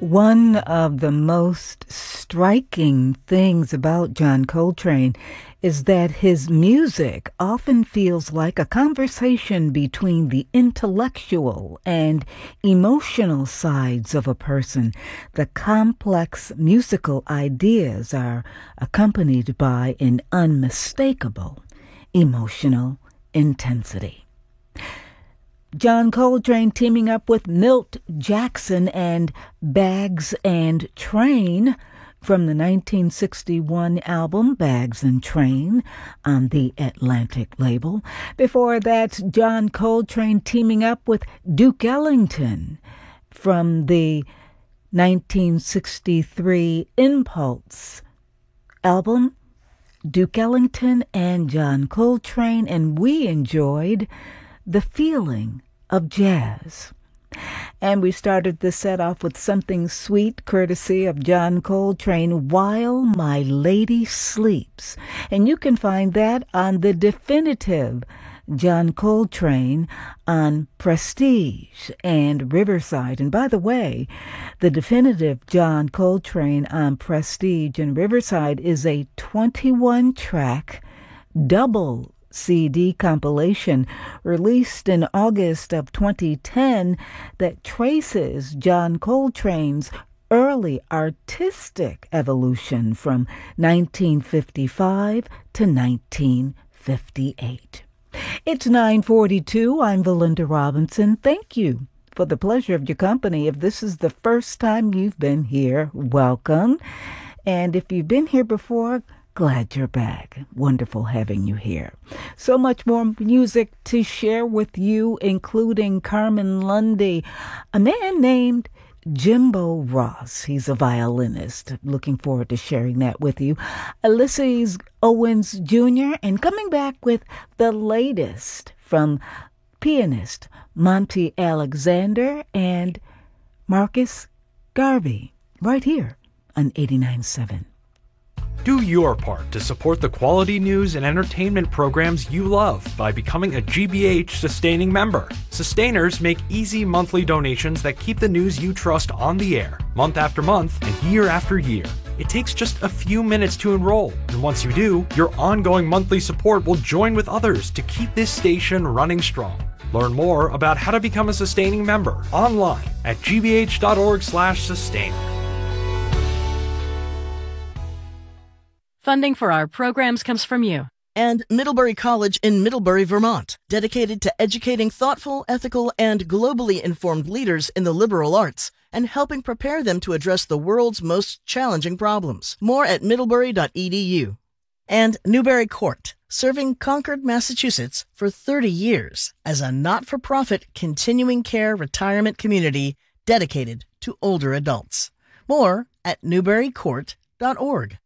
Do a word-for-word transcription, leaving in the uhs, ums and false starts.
One of the most striking things about John Coltrane is that his music often feels like a conversation between the intellectual and emotional sides of a person. The complex musical ideas are accompanied by an unmistakable emotional intensity. John Coltrane teaming up with Milt Jackson and Bags and Train from the nineteen sixty-one album Bags and Train on the Atlantic label. Before that, John Coltrane teaming up with Duke Ellington from the nineteen sixty-three Impulse album, Duke Ellington and John Coltrane, and we enjoyed The Feeling of Jazz. And we started the set off with something sweet, courtesy of John Coltrane, While My Lady Sleeps. And you can find that on the definitive John Coltrane on Prestige and Riverside. And by the way, the definitive John Coltrane on Prestige and Riverside is a twenty-one track double C D compilation released in August of twenty ten that traces John Coltrane's early artistic evolution from nineteen fifty-five to nineteen fifty-eight. It's nine forty-two. I'm Valinda Robinson. Thank you for the pleasure of your company. If this is the first time you've been here, welcome. And if you've been here before, glad you're back. Wonderful having you here. So much more music to share with you, including Carmen Lundy, a man named Jimbo Ross. He's a violinist. Looking forward to sharing that with you. Ulysses Owens Junior And coming back with the latest from pianist Monty Alexander and Marcus Garvey, right here on eighty-nine point seven. Do your part to support the quality news and entertainment programs you love by becoming a G B H sustaining member. Sustainers make easy monthly donations that keep the news you trust on the air, month after month and year after year. It takes just a few minutes to enroll, and once you do, your ongoing monthly support will join with others to keep this station running strong. Learn more about how to become a sustaining member online at g b h dot org slash sustainer. Funding for our programs comes from you. And Middlebury College in Middlebury, Vermont, dedicated to educating thoughtful, ethical, and globally informed leaders in the liberal arts and helping prepare them to address the world's most challenging problems. More at middlebury dot e d u. And Newbury Court, serving Concord, Massachusetts for thirty years as a not-for-profit continuing care retirement community dedicated to older adults. More at newbury court dot org.